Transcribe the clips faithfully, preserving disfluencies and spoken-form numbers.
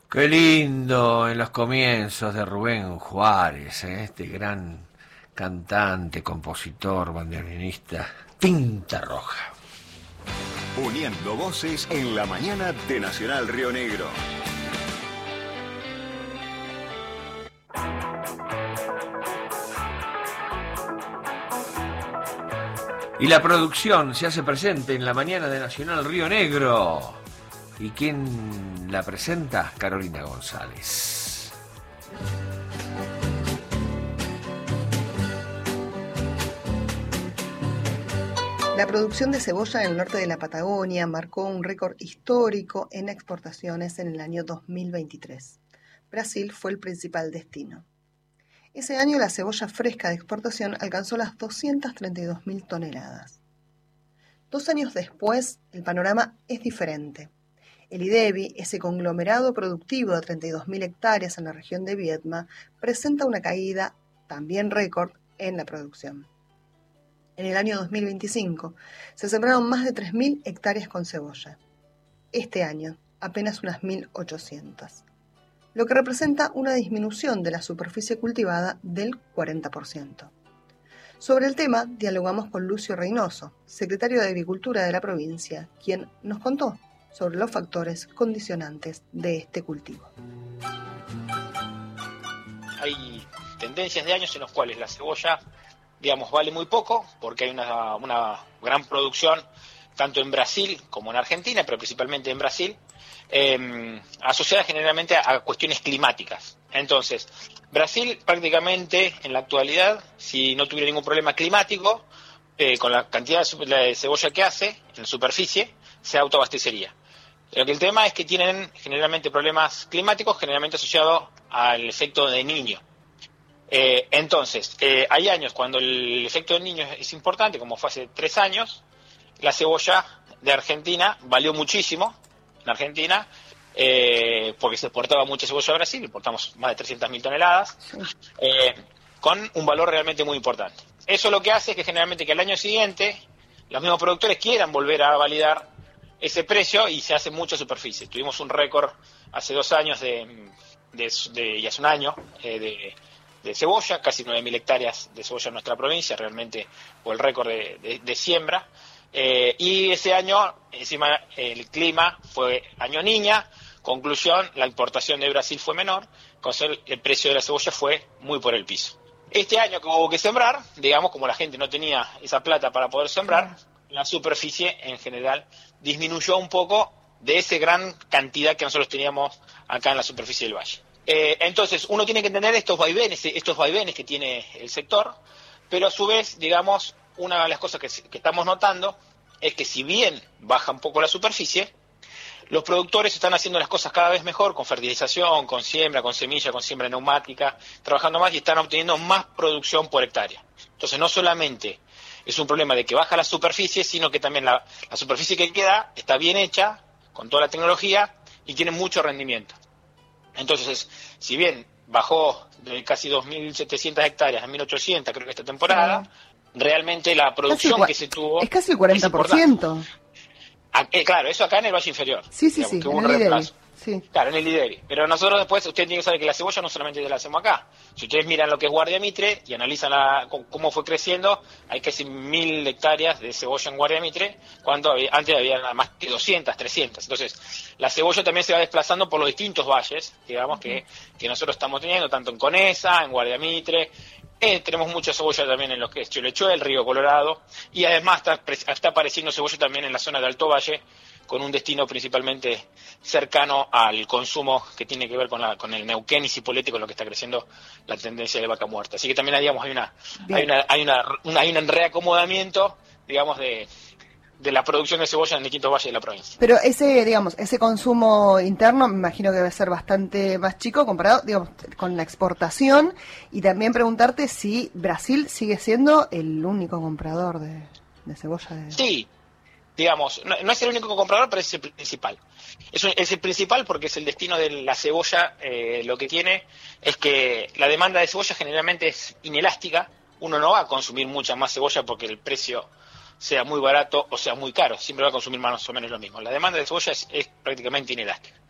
Qué lindo en los comienzos de Rubén Juárez, ¿eh? Este gran cantante, compositor, bandoneonista, tinta roja. Uniendo voces en la mañana de Nacional Río Negro. Y la producción se hace presente en la mañana de Nacional Río Negro. ¿Y quién la presenta? Carolina González. La producción de cebolla en el norte de la Patagonia marcó un récord histórico en exportaciones en el año dos mil veintitrés. Brasil fue el principal destino. Ese año la cebolla fresca de exportación alcanzó las doscientas treinta y dos mil toneladas. Dos años después, el panorama es diferente. El IDEBI, ese conglomerado productivo de treinta y dos mil hectáreas en la región de Viedma, presenta una caída, también récord, en la producción. En el año dos mil veinticinco se sembraron más de tres mil hectáreas con cebolla. Este año, apenas unas mil ochocientas, lo que representa una disminución de la superficie cultivada del cuarenta por ciento. Sobre el tema, dialogamos con Lucio Reynoso, secretario de Agricultura de la provincia, quien nos contó sobre los factores condicionantes de este cultivo. Hay tendencias de años en los cuales la cebolla, digamos, vale muy poco, porque hay una, una gran producción, tanto en Brasil como en Argentina, pero principalmente en Brasil, eh, asociada generalmente a, a cuestiones climáticas. Entonces, Brasil prácticamente en la actualidad, si no tuviera ningún problema climático, eh, con la cantidad de cebolla que hace en superficie, se autoabastecería. Pero que el tema es que tienen generalmente problemas climáticos, generalmente asociados al efecto de Niño. Eh, entonces, eh, hay años cuando el efecto de Niño es importante, como fue hace tres años, la cebolla de Argentina valió muchísimo en Argentina, eh, porque se exportaba mucha cebolla a Brasil, importamos más de trescientas mil toneladas, eh, con un valor realmente muy importante. Eso lo que hace es que generalmente que al año siguiente los mismos productores quieran volver a validar ese precio y se hace mucha superficie. Tuvimos un récord hace dos años de, de, de y hace un año eh, de, de cebolla, casi nueve mil hectáreas de cebolla en nuestra provincia, realmente fue el récord de, de, de siembra. Eh, y ese año, encima, el clima fue año niña. Conclusión, la importación de Brasil fue menor, con el, el precio de la cebolla fue muy por el piso. Este año que hubo que sembrar, digamos, como la gente no tenía esa plata para poder sembrar, la superficie en general disminuyó un poco de esa gran cantidad que nosotros teníamos acá en la superficie del valle. Eh, entonces, uno tiene que entender estos vaivenes, estos vaivenes que tiene el sector, pero a su vez, digamos, una de las cosas que, que estamos notando es que si bien baja un poco la superficie, los productores están haciendo las cosas cada vez mejor, con fertilización, con siembra, con semilla, con siembra neumática, trabajando más y están obteniendo más producción por hectárea. Entonces, no solamente es un problema de que baja la superficie, sino que también la, la superficie que queda está bien hecha, con toda la tecnología, y tiene mucho rendimiento. Entonces, si bien bajó de casi dos mil setecientas hectáreas a mil ochocientas, creo que esta temporada, sí, realmente la producción que se tuvo... Es casi el cuarenta por ciento. Ah, eh, claro, eso acá en el Valle Inferior. Sí, sí, digamos, sí, que hubo en un el reemplazo. Sí. Claro, en el IDEBI. Pero nosotros después, usted tiene que saber que la cebolla no solamente la hacemos acá. Si ustedes miran lo que es Guardia Mitre y analizan la, cómo fue creciendo, hay casi mil hectáreas de cebolla en Guardia Mitre, cuando había, antes había más que doscientas, trescientas. Entonces, la cebolla también se va desplazando por los distintos valles, digamos, que, que nosotros estamos teniendo, tanto en Conesa, en Guardia Mitre. Eh, tenemos mucha cebolla también en lo que es Cholechuel, el río Colorado, y además está, está apareciendo cebolla también en la zona de Alto Valle, con un destino principalmente cercano al consumo que tiene que ver con, la, con el Neuquén y Cipolletti, con lo que está creciendo la tendencia de vaca muerta. Así que también, digamos, hay una, hay una, hay una, una, hay un reacomodamiento, digamos, de, de la producción de cebolla en distintos valles de la provincia. Pero ese, digamos, ese consumo interno, me imagino que debe ser bastante más chico comparado, digamos, con la exportación, y también preguntarte si Brasil sigue siendo el único comprador de, de cebolla. De... Sí. Digamos, no, no es el único comprador, pero es el principal. Es, un, es el principal porque es el destino de la cebolla. Eh, lo que tiene es que la demanda de cebolla generalmente es inelástica. Uno no va a consumir mucha más cebolla porque el precio sea muy barato o sea muy caro. Siempre va a consumir más o menos lo mismo. La demanda de cebolla es, es prácticamente inelástica.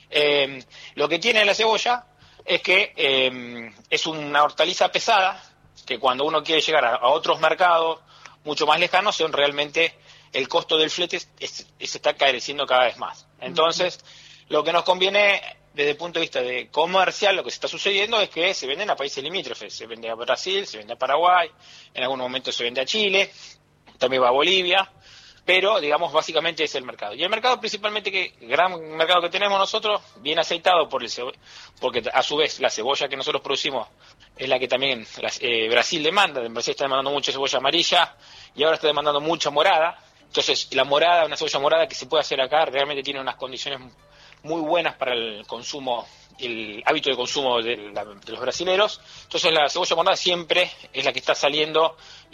Eh, lo que tiene la cebolla es que eh, es una hortaliza pesada, que cuando uno quiere llegar a, a otros mercados mucho más lejanos, son realmente el costo del flete es, es, se está careciendo cada vez más. Entonces, lo que nos conviene desde el punto de vista de comercial, lo que se está sucediendo es que se venden a países limítrofes, se vende a Brasil, se vende a Paraguay, en algún momento se vende a Chile, también va a Bolivia, pero digamos básicamente es el mercado. Y el mercado principalmente, que el gran mercado que tenemos nosotros, bien aceitado por el cebo- porque a su vez la cebolla que nosotros producimos es la que también la, eh, Brasil demanda. En Brasil está demandando mucha cebolla amarilla y ahora está demandando mucha morada. Entonces la morada, una cebolla morada que se puede hacer acá, realmente tiene unas condiciones muy buenas para el consumo, el hábito de consumo de, la, de los brasileros. Entonces la cebolla morada siempre es la que está saliendo